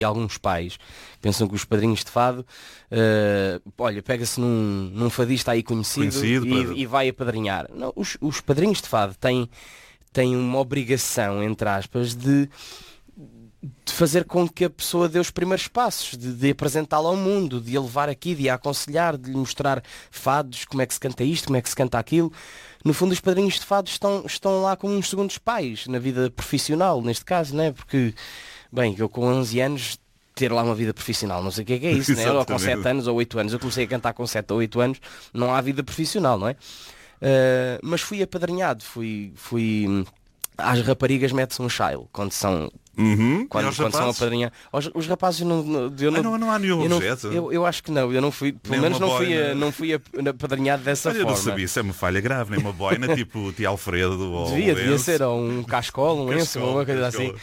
alguns pais pensam que os padrinhos de fado, olha, pega-se num fadista aí conhecido e vai apadrinhar. Não, os padrinhos de fado têm uma obrigação, entre aspas, de fazer com que a pessoa dê os primeiros passos, de apresentá-la ao mundo, de a levar aqui, de a aconselhar, de lhe mostrar fados, como é que se canta isto, como é que se canta aquilo. No fundo, os padrinhos de fado estão lá como uns segundos pais, na vida profissional, neste caso, né? Porque, bem, eu com 11 anos, ter lá uma vida profissional, não sei o que é isso, né? Ou com 7 anos ou 8 anos, eu comecei a cantar com 7 ou 8 anos, não há vida profissional, não é? Mas fui apadrinhado, fui às raparigas mete-se um child quando são quando são apadrinhados. Os rapazes não há nenhum objeto. Eu acho que não, eu não fui, pelo menos não fui apadrinhado dessa forma. Eu não sabia, isso é uma falha grave, nem uma boina tipo Tia Alfredo ou devia ser, ou um cascolo, um lenço, uma coisa assim.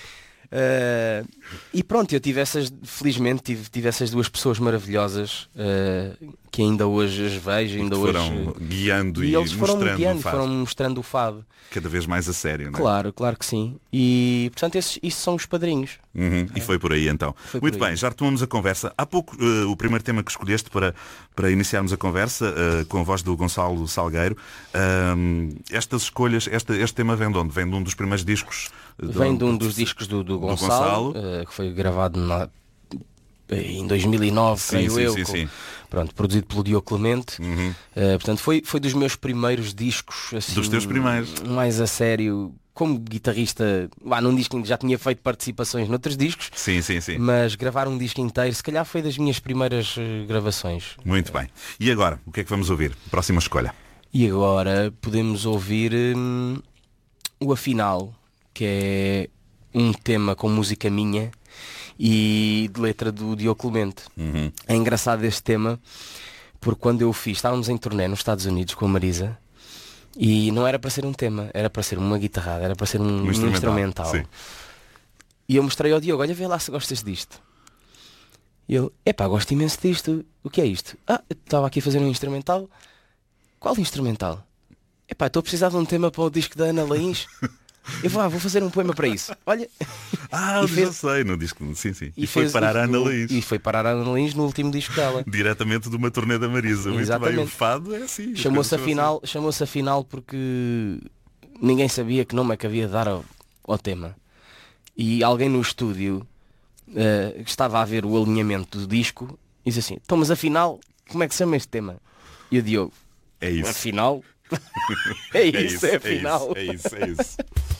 E pronto, felizmente tive essas duas pessoas maravilhosas que ainda hoje as vejo, ainda hoje foram guiando e eles foram mostrando o fado cada vez mais a sério, não é? Claro que sim. E portanto isso são os padrinhos. E foi por aí então. Muito bem, já retomamos a conversa. Há pouco o primeiro tema que escolheste para iniciarmos a conversa, com a voz do Gonçalo Salgueiro, estas escolhas, este tema vem de onde? Vem de um dos primeiros discos? Vem de um dos discos do Gonçalo. Que foi gravado em 2009, creio eu. Pronto, produzido pelo Diogo Clemente. Portanto, foi dos meus primeiros discos, assim, dos teus primeiros, mais a sério, como guitarrista. Num disco já tinha feito participações noutros discos. Sim. Mas gravar um disco inteiro, se calhar foi das minhas primeiras gravações. Muito bem. E agora, o que é que vamos ouvir? Próxima escolha. E agora podemos ouvir o Afinal, que é um tema com música minha e de letra do Diogo Clemente. É engraçado este tema, porque quando eu o fiz, estávamos em turnê nos Estados Unidos com a Marisa, e não era para ser um tema, era para ser uma guitarrada, era para ser um instrumental. E eu mostrei ao Diogo, olha, vê lá se gostas disto. E ele, gosto imenso disto. O que é isto? Eu estava aqui a fazer um instrumental. Qual instrumental? Estou a precisar de um tema para o disco da Ana Laís. Eu vou fazer um poema para isso. Olha. Já sei, no disco. Sim. E foi parar a Ana Laís. E foi parar a Ana Laís no último disco dela. Diretamente de uma turnê da Marisa. Exatamente. Muito bem, o fado é assim. Chamou-se Afinal porque ninguém sabia que nome é que havia de dar ao tema. E alguém no estúdio que estava a ver o alinhamento do disco e disse assim, então, mas afinal, como é que se chama este tema? E o Diogo, é isso. Afinal... é isso, é afinal. É isso.